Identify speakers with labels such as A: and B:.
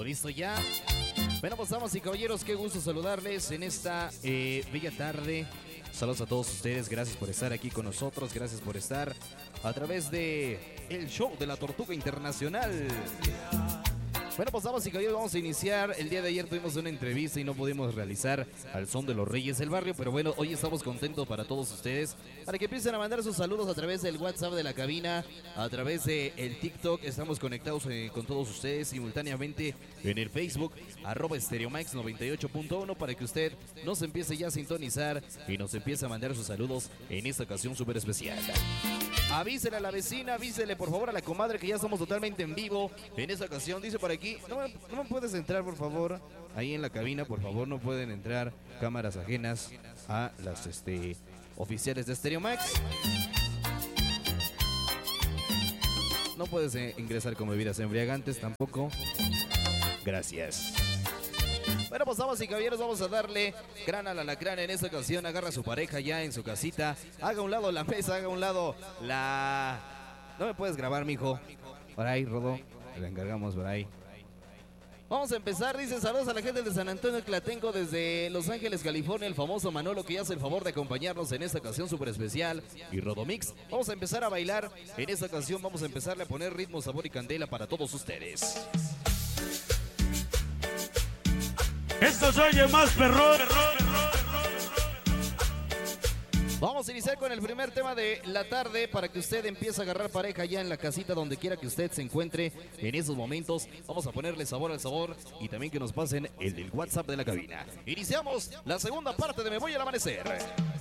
A: Todo listo ya. Bueno, pues damas y caballeros, qué gusto saludarles en esta bella tarde. Saludos a todos ustedes, gracias por estar aquí con nosotros, gracias por estar a través de el show de la Tortuga Internacional. Bueno, pues damas y caballeros, vamos a iniciar. El día de ayer tuvimos una entrevista y no pudimos realizar al son de los Reyes del Barrio, pero bueno, hoy estamos contentos para todos ustedes, para que empiecen a mandar sus saludos a través del WhatsApp de la cabina, a través de el TikTok. Estamos conectados con todos ustedes simultáneamente en el Facebook, @StereoMax 98.1, para que usted nos empiece ya a sintonizar y nos empiece a mandar sus saludos en esta ocasión súper especial. Avísele a la vecina, avísele por favor a la comadre que ya estamos totalmente en vivo en esta ocasión. Dice por aquí, no me puedes entrar por favor, ahí en la cabina, por favor, no pueden entrar cámaras ajenas a las oficiales de Stereo Max. No puedes ingresar con bebidas embriagantes tampoco. Gracias. Bueno, pues damas y caballeros, vamos a darle gran al alacrán en esta ocasión. Agarra a su pareja ya en su casita. Haga a un lado la mesa, haga a un lado la... No me puedes grabar, mijo. Por ahí, Rodo. Le encargamos por ahí. Vamos a empezar, dice saludos a la gente de San Antonio Tlatenco desde Los Ángeles, California, el famoso Manolo que ya hace el favor de acompañarnos en esta ocasión súper especial. Y Rodomix, vamos a empezar a bailar en esta ocasión, vamos a empezarle a poner ritmo, sabor y candela para todos ustedes.
B: Esto se oye más perrón.
A: Vamos a iniciar con el primer tema de la tarde para que usted empiece a agarrar pareja ya en la casita donde quiera que usted se encuentre en esos momentos. Vamos a ponerle sabor al sabor y también que nos pasen el del WhatsApp de la cabina. Iniciamos la segunda parte de Me Voy al Amanecer.